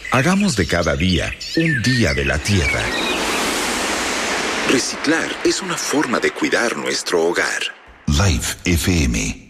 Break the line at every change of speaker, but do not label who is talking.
Hagamos de cada día un día de la tierra.
Reciclar es una forma de cuidar nuestro hogar.
Live FM